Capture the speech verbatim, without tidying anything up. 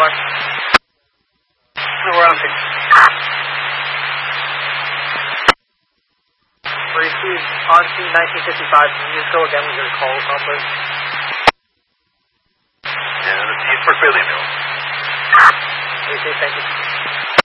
car? No, we're on six. Received on scene nineteen fifty-five. Can you just go again with your call number? Yeah, the T is for Billy Mill. Received, thank you.